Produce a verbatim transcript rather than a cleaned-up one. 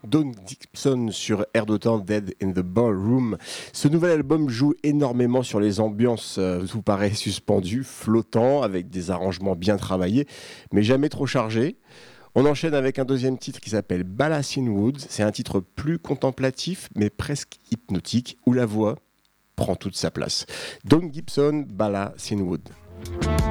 Don Gibson sur Air d'Otan, Dead in the Ballroom. Ce nouvel album joue énormément sur les ambiances, euh, tout paraît suspendu, flottant, avec des arrangements bien travaillés, mais jamais trop chargés. On enchaîne avec un deuxième titre qui s'appelle Ballast in Woods. C'est un titre plus contemplatif, mais presque hypnotique, où la voix prend toute sa place. Don Gibson, Ballast in Woods.